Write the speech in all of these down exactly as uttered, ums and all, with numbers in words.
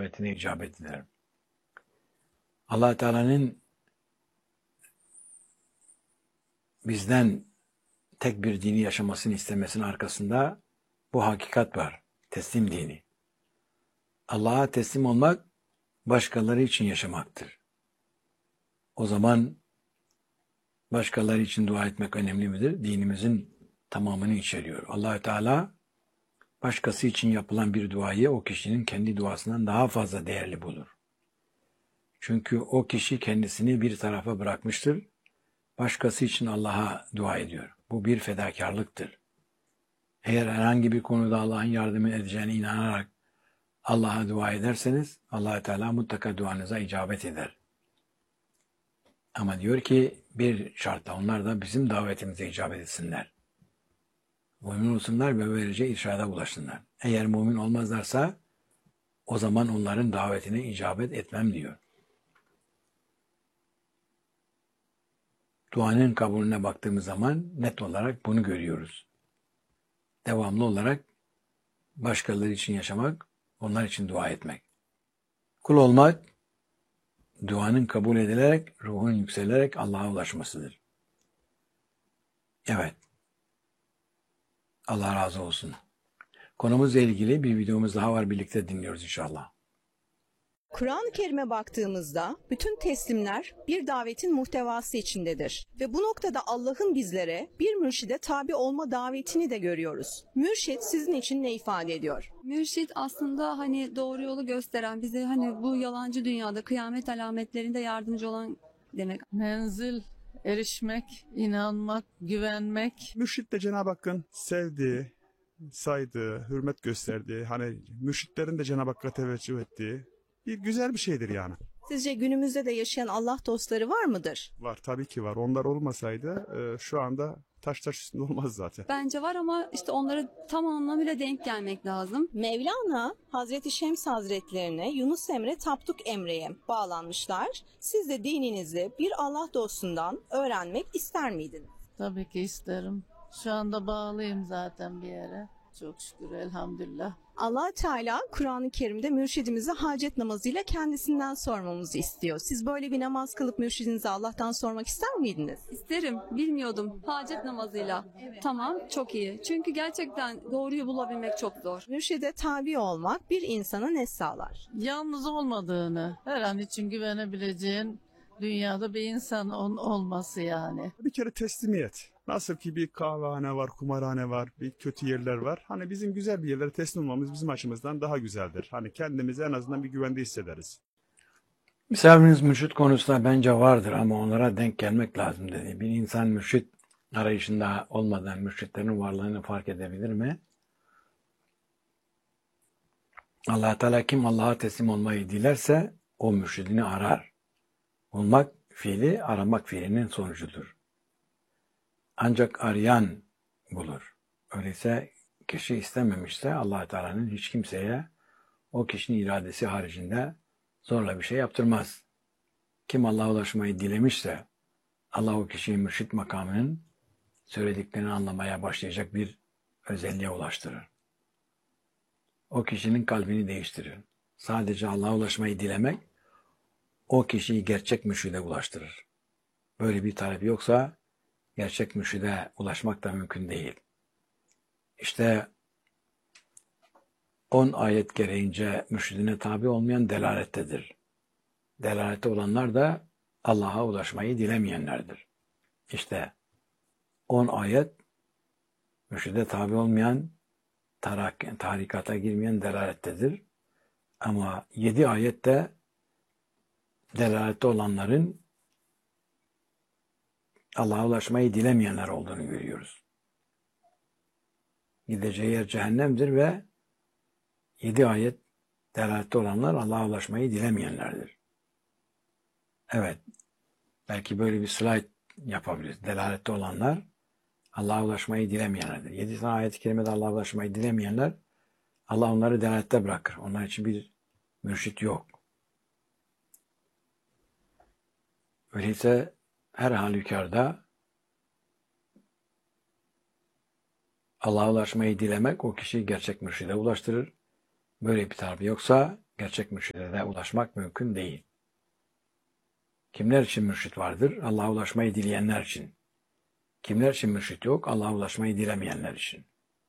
davetine icabet eder. Allah Teala'nın bizden tek bir dini yaşamasını istemesinin arkasında bu hakikat var. Teslim dini. Allah'a teslim olmak başkaları için yaşamaktır. O zaman başkaları için dua etmek önemli midir? Dinimizin tamamını içeriyor. Allah Teala başkası için yapılan bir duayı o kişinin kendi duasından daha fazla değerli bulur. Çünkü o kişi kendisini bir tarafa bırakmıştır. Başkası için Allah'a dua ediyor. Bu bir fedakarlıktır. Eğer herhangi bir konuda Allah'ın yardım edeceğine inanarak Allah'a dua ederseniz Allah Teala mutlaka duanıza icabet eder. Ama diyor ki bir şartla onlar da bizim davetimize icabet etsinler. Mümin olsunlar ve böylece irşada ulaşsınlar. Eğer mümin olmazlarsa o zaman onların davetine icabet etmem diyor. Duanın kabulüne baktığımız zaman net olarak bunu görüyoruz. Devamlı olarak başkaları için yaşamak, onlar için dua etmek. Kul olmak, duanın kabul edilerek, ruhun yükselerek Allah'a ulaşmasıdır. Evet. Allah razı olsun. Konumuzla ilgili bir videomuz daha var, birlikte dinliyoruz inşallah. Kur'an-ı Kerim'e baktığımızda bütün teslimler bir davetin muhtevası içindedir. Ve bu noktada Allah'ın bizlere bir mürşide tabi olma davetini de görüyoruz. Mürşit sizin için ne ifade ediyor? Mürşit aslında hani doğru yolu gösteren, bize hani bu yalancı dünyada kıyamet alametlerinde yardımcı olan demek. Menzil, erişmek, inanmak, güvenmek. Mürşit de Cenab-ı Hakk'ın sevdiği, saydığı, hürmet gösterdiği, hani mürşitlerin de Cenab-ı Hakk'a teveccüh ettiği bir güzel bir şeydir yani. Sizce günümüzde de yaşayan Allah dostları var mıdır? Var, tabii ki var. Onlar olmasaydı e, şu anda taş taş üstünde olmaz zaten. Bence var ama işte onlara tam anlamıyla denk gelmek lazım. Mevlana, Hazreti Şems Hazretlerine, Yunus Emre, Tapduk Emre'ye bağlanmışlar. Siz de dininizi bir Allah dostundan öğrenmek ister miydiniz? Tabii ki isterim. Şu anda bağlıyım zaten bir yere. Çok şükür, elhamdülillah. Allah Teala Kur'an-ı Kerim'de mürşidimizi hacet namazıyla kendisinden sormamızı istiyor. Siz böyle bir namaz kılıp mürşidinize Allah'tan sormak ister miydiniz? İsterim, bilmiyordum. Hacet namazıyla. Tamam, çok iyi. Çünkü gerçekten doğruyu bulabilmek çok zor. Mürşide tabi olmak bir insana ne sağlar? Yalnız olmadığını, her an için güvenebileceğin dünyada bir insan ol- olması yani. Bir kere teslimiyet. Nasıl ki bir kahvehane var, kumarhane var, bir kötü yerler var. Hani bizim güzel bir yerlere teslim olmamız bizim açımızdan daha güzeldir. Hani kendimizi en azından bir güvende hissederiz. Misafiriniz mürşit konusunda bence vardır ama onlara denk gelmek lazım dedi. Bir insan mürşit arayışında olmadan mürşitlerin varlığını fark edebilir mi? Allah Teala kim Allah'a teslim olmayı dilerse o mürşidini arar. Bulmak fiili aramak fiilinin sonucudur. Ancak arayan bulur. Öyleyse kişi istememişse Allah Teala'nın hiç kimseye o kişinin iradesi haricinde zorla bir şey yaptırmaz. Kim Allah'a ulaşmayı dilemişse Allah o kişiyi mürşit makamının söylediklerini anlamaya başlayacak bir özelliğe ulaştırır. O kişinin kalbini değiştirir. Sadece Allah'a ulaşmayı dilemek o kişiyi gerçek mürşide ulaştırır. Böyle bir talep yoksa gerçek mürşide ulaşmak da mümkün değil. İşte on ayet gereğince mürşidine tabi olmayan delalettedir. Delalette olanlar da Allah'a ulaşmayı dilemeyenlerdir. İşte on ayet mürşide tabi olmayan, tarak, tarikata girmeyen delalettedir. Ama yedi ayet de delalette olanların Allah'a ulaşmayı dilemeyenler olduğunu görüyoruz. Gideceği yer cehennemdir ve yedi ayet delalette olanlar Allah'a ulaşmayı dilemeyenlerdir. Evet, belki böyle bir slide yapabiliriz. Delalette olanlar Allah'a ulaşmayı dilemeyenlerdir. Yedi tane ayet-i kerimede Allah'a ulaşmayı dilemeyenler, Allah onları delalette bırakır. Onlar için bir mürşit yok. Öyleyse her halükarda Allah'a ulaşmayı dilemek o kişiyi gerçek mürşide ulaştırır. Böyle bir tarafı yoksa gerçek mürşide ulaşmak mümkün değil. Kimler için mürşit vardır? Allah'a ulaşmayı dileyenler için. Kimler için mürşit yok? Allah'a ulaşmayı dilemeyenler için.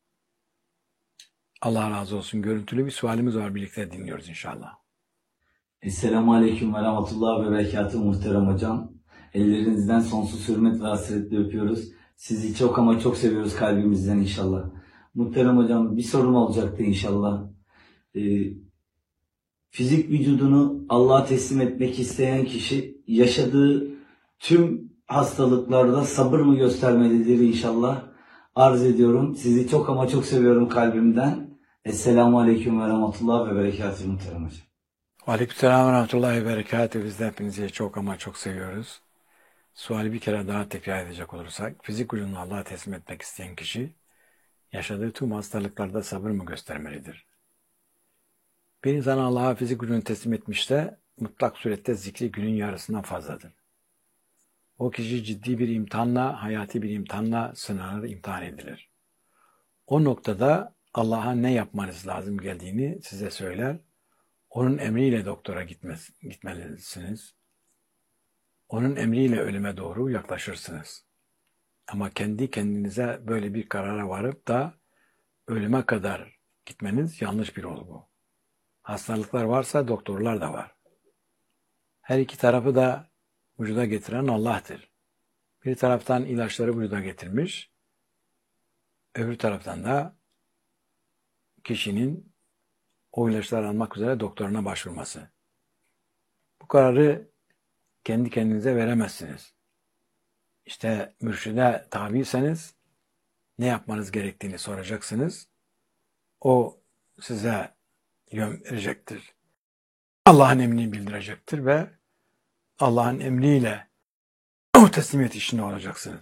Allah razı olsun. Görüntülü bir sualimiz var. Birlikte dinliyoruz inşallah. Esselamu Aleyküm ve Rahmetullah ve Berekatuhu muhterem hocam. Ellerinizden sonsuz hürmet ve hasretle öpüyoruz. Sizi çok ama çok seviyoruz kalbimizden inşallah. Muhterem hocam, bir sorum olacaktı inşallah. Ee, fizik vücudunu Allah'a teslim etmek isteyen kişi yaşadığı tüm hastalıklarda sabır mı göstermelidir inşallah? Arz ediyorum. Sizi çok ama çok seviyorum kalbimden. Esselamu Aleyküm ve Rahmetullah ve Berekatuhu muhterem hocam. Aleykümselam ve rahmetullahi ve berekatuhu. Biz de hepinizi çok ama çok seviyoruz. Suali bir kere daha tekrar edecek olursak, fizik vücudunu Allah'a teslim etmek isteyen kişi, yaşadığı tüm hastalıklarda sabır mı göstermelidir? Bir insan Allah'a fizik vücudunu teslim etmişse, mutlak surette zikri günün yarısından fazladır. O kişi ciddi bir imtihanla, hayati bir imtihanla sınanır, imtihan edilir. O noktada Allah'a ne yapmanız lazım geldiğini size söyler. Onun emriyle doktora gitmez, gitmelisiniz. Onun emriyle ölüme doğru yaklaşırsınız. Ama kendi kendinize böyle bir karara varıp da ölüme kadar gitmeniz yanlış bir olgu. Hastalıklar varsa doktorlar da var. Her iki tarafı da vücuda getiren Allah'tır. Bir taraftan ilaçları vücuda getirmiş, öbür taraftan da kişinin o ilaçları almak üzere doktoruna başvurması. Bu kararı kendi kendinize veremezsiniz. İşte mürşide tabiyseniz ne yapmanız gerektiğini soracaksınız. O size yön verecektir. Allah'ın emrini bildirecektir ve Allah'ın emriyle o teslimiyet içinde olacaksınız.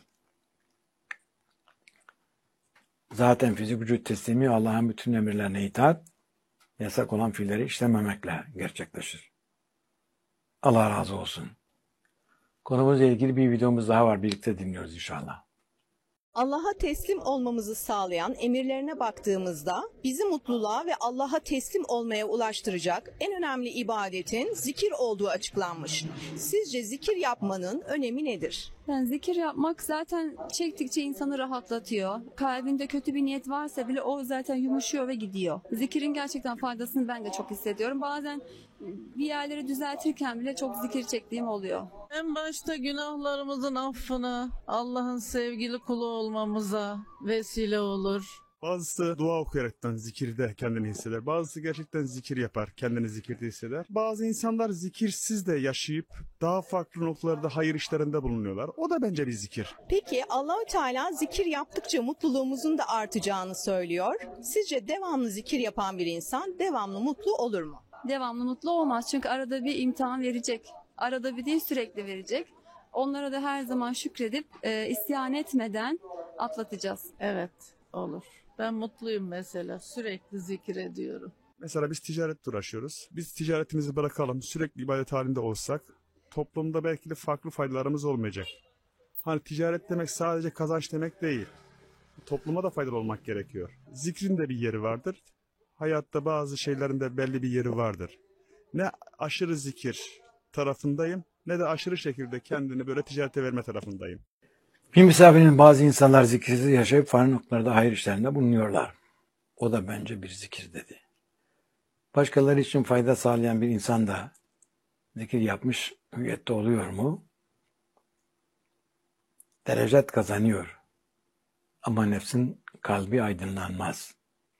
Zaten fizik vücut teslimi Allah'ın bütün emirlerine itaat, yasak olan fiilleri işlememekle gerçekleşir. Allah razı olsun. Konumuzla ilgili bir videomuz daha var. Birlikte dinliyoruz inşallah. Allah'a teslim olmamızı sağlayan emirlerine baktığımızda bizi mutluluğa ve Allah'a teslim olmaya ulaştıracak en önemli ibadetin zikir olduğu açıklanmış. Sizce zikir yapmanın önemi nedir? Yani zikir yapmak zaten çektikçe insanı rahatlatıyor. Kalbinde kötü bir niyet varsa bile o zaten yumuşuyor ve gidiyor. Zikirin gerçekten faydasını ben de çok hissediyorum. Bazen bir yerleri düzeltirken bile çok zikir çektiğim oluyor. En başta günahlarımızın affına, Allah'ın sevgili kulu olmamıza vesile olur. Bazısı dua okuyaraktan zikirde kendini hisseder. Bazısı gerçekten zikir yapar, kendini zikirde hisseder. Bazı insanlar zikirsiz de yaşayıp daha farklı noktalarda hayır işlerinde bulunuyorlar. O da bence bir zikir. Peki Allahü Teala zikir yaptıkça mutluluğumuzun da artacağını söylüyor. Sizce devamlı zikir yapan bir insan devamlı mutlu olur mu? Devamlı mutlu olmaz çünkü arada bir imtihan verecek. Arada bir değil sürekli verecek. Onlara da her zaman şükredip e, isyan etmeden atlatacağız. Evet, olur. Ben mutluyum mesela. Sürekli zikir ediyorum. Mesela biz ticaretle uğraşıyoruz. Biz ticaretimizi bırakalım, sürekli ibadet halinde olsak toplumda belki de farklı faydalarımız olmayacak. Hani ticaret demek sadece kazanç demek değil. Topluma da faydalı olmak gerekiyor. Zikrin de bir yeri vardır. Hayatta bazı şeylerin de belli bir yeri vardır. Ne aşırı zikir tarafındayım ne de aşırı şekilde kendini böyle ticarete verme tarafındayım. Bir misafirin bazı insanlar zikirsiz yaşayıp farklı noktalarda hayır işlerinde bulunuyorlar. O da bence bir zikir dedi. Başkaları için fayda sağlayan bir insan da zikir yapmış hüviyette oluyor mu? Derecet kazanıyor. Ama nefsin kalbi aydınlanmaz.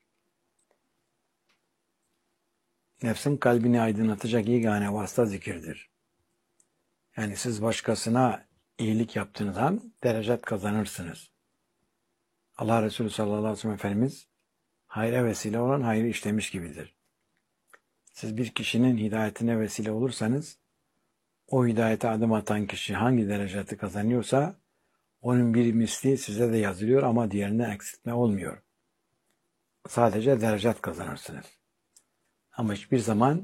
Nefsin kalbini aydınlatacak yegane vasıta zikirdir. Yani siz başkasına iyilik yaptığınız an derecet kazanırsınız. Allah Resulü sallallahu aleyhi ve sellem Efendimiz hayra vesile olan hayrı işlemiş gibidir. Siz bir kişinin hidayetine vesile olursanız o hidayete adım atan kişi hangi dereceti kazanıyorsa onun bir misli size de yazılıyor ama diğerinden eksiltme olmuyor. Sadece derecet kazanırsınız. Ama hiçbir zaman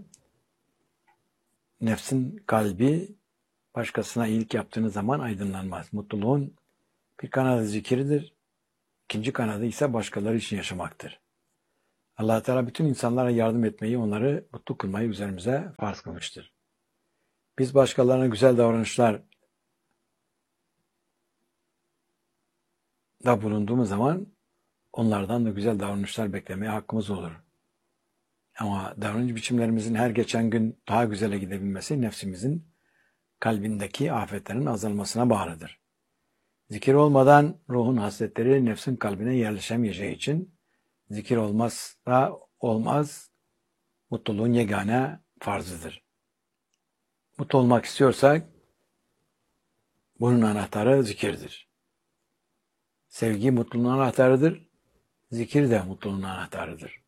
nefsin kalbi başkasına iyilik yaptığınız zaman aydınlanmaz. Mutluluğun bir kanadı zikirdir, ikinci kanadı ise başkaları için yaşamaktır. Allah Teala bütün insanlara yardım etmeyi, onları mutlu kılmayı üzerimize farz kılmıştır. Biz başkalarına güzel davranışlar da bulunduğumuz zaman onlardan da güzel davranışlar beklemeye hakkımız olur. Ama davranış biçimlerimizin her geçen gün daha güzele gidebilmesi nefsimizin kalbindeki afetlerin azalmasına bağlıdır. Zikir olmadan ruhun hasletleri nefsin kalbine yerleşemeyeceği için zikir olmazsa olmaz, mutluluğun yegane farzıdır. Mutlu olmak istiyorsak bunun anahtarı zikirdir. Sevgi mutluluğun anahtarıdır, zikir de mutluluğun anahtarıdır.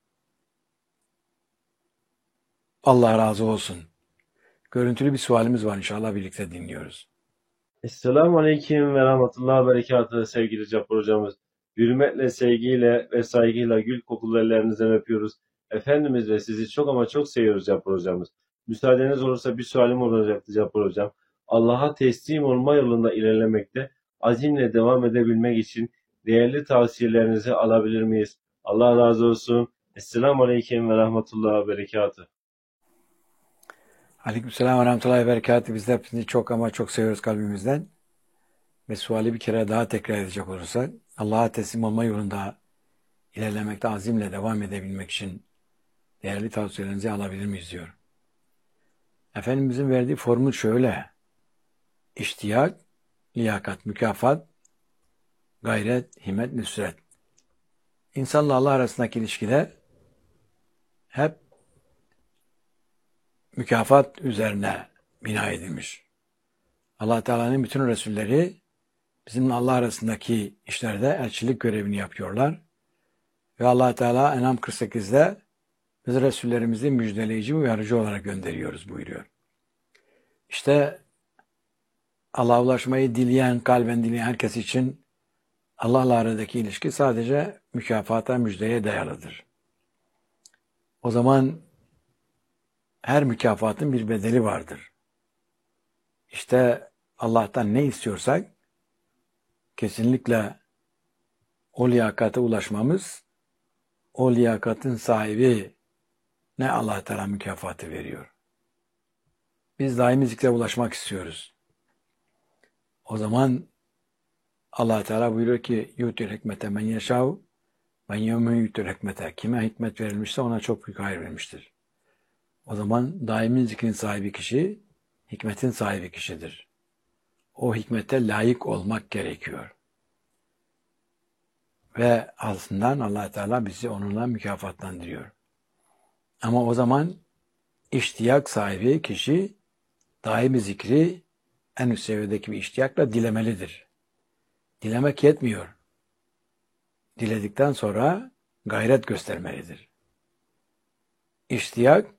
Allah razı olsun. Görüntülü bir sualimiz var, inşallah birlikte dinliyoruz. Esselamu Aleyküm ve Rahmetullahi ve Berekatuhu sevgili Cabbar hocamız. Hürmetle, sevgiyle ve saygıyla gül kokulu ellerinizden öpüyoruz. Efendimiz ve sizi çok ama çok seviyoruz Cabbar hocamız. Müsaadeniz olursa bir sualim olacaktı Cabbar hocam. Allah'a teslim olma yolunda ilerlemekte azimle devam edebilmek için değerli tavsiyelerinizi alabilir miyiz? Allah razı olsun. Esselamu Aleyküm ve Rahmetullahi ve Berekatuhu. Aleykümselam ve rahmetullahi ve berekatuhu. Biz de hepinizi çok ama çok seviyoruz kalbimizden. Ve suali bir kere daha tekrar edecek olursak, Allah'a teslim olma yolunda ilerlemekte azimle devam edebilmek için değerli tavsiyelerinizi alabilir miyiz diyor. Efendimizin verdiği formül şöyle: İştiyak, liyakat, mükafat, gayret, himmet, nüsret. İnsanla Allah arasındaki ilişkide hep mükafat üzerine bina edilmiş. Allah Teala'nın bütün Resulleri bizimle Allah arasındaki işlerde elçilik görevini yapıyorlar. Ve Allah Teala En'am kırk sekizde biz Resullerimizi müjdeleyici ve uyarıcı olarak gönderiyoruz buyuruyor. İşte Allah'a ulaşmayı dileyen, kalben dileyen herkes için Allah'la aradaki ilişki sadece mükafata, müjdeye dayalıdır. O zaman her mükafatın bir bedeli vardır. İşte Allah'tan ne istiyorsak kesinlikle o liyakata ulaşmamız, o liyakatın sahibi ne Allah Teala mükafatı veriyor. Biz daimi zikre ulaşmak istiyoruz. O zaman Allah Teala buyuruyor ki yu'til hikmete men yeşâv ve yevme yu'til hikmete. Kime hikmet verilmişse ona çok büyük hayır vermiştir. O zaman daimi zikrin sahibi kişi, hikmetin sahibi kişidir. O hikmete layık olmak gerekiyor. Ve aslında Allah Teala bizi onunla mükafatlandırıyor. Ama o zaman iştiyak sahibi kişi daimi zikri en üst seviyedeki bir iştiyakla dilemelidir. Dilemek yetmiyor. Diledikten sonra gayret göstermelidir. İştiyak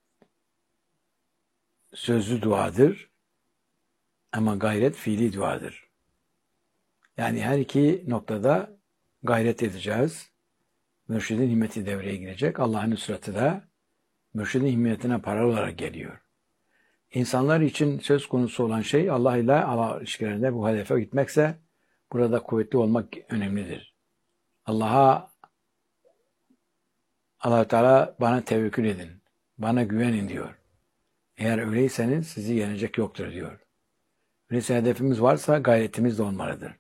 sözlü duadır ama gayret fiili duadır. Yani her iki noktada gayret edeceğiz. Mürşidin himmeti devreye girecek. Allah'ın nusratı da mürşidin himmetine paralel olarak geliyor. İnsanlar için söz konusu olan şey Allah ile Allah ilişkilerinde bu hedefe gitmekse burada kuvvetli olmak önemlidir. Allah'a Allah Teala bana tevekkül edin, bana güvenin diyor. Eğer öyleyseniz sizi yenecek yoktur diyor. Öyleyse hedefimiz varsa gayretimiz de olmalıdır.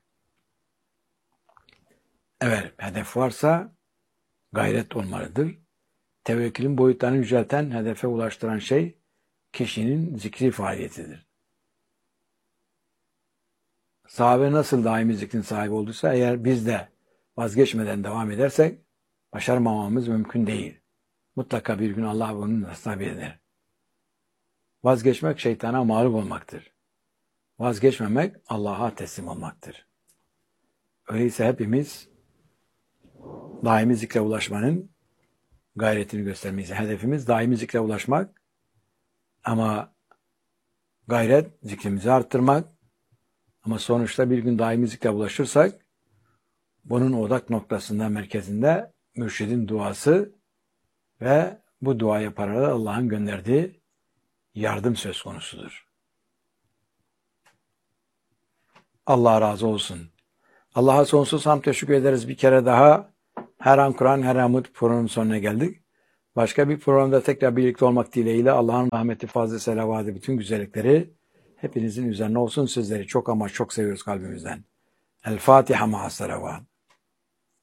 Evet, hedef varsa gayret olmalıdır. Tevekkülün boyutlarını yücelten, hedefe ulaştıran şey kişinin zikri faaliyetidir. Sahabe nasıl daimi zikrin sahibi olduysa eğer biz de vazgeçmeden devam edersek başarmamamız mümkün değil. Mutlaka bir gün Allah bunun nasip eder. Vazgeçmek şeytana mağlup olmaktır. Vazgeçmemek Allah'a teslim olmaktır. Öyleyse hepimiz daimi zikre ulaşmanın gayretini göstermeyiz. Hedefimiz daimi zikre ulaşmak ama gayret zikrimizi arttırmak ama sonuçta bir gün daimi zikre ulaşırsak bunun odak noktasında, merkezinde mürşidin duası ve bu duaya paralel Allah'ın gönderdiği yardım söz konusudur. Allah razı olsun. Allah'a sonsuz hamd teşekkür ederiz bir kere daha. Her an Kur'an, her an umut programının sonuna geldik. Başka bir programda tekrar birlikte olmak dileğiyle Allah'ın rahmeti, fazla selavatı, bütün güzellikleri hepinizin üzerine olsun. Sizleri çok ama çok seviyoruz kalbimizden. El Fatiha ma'as selavat.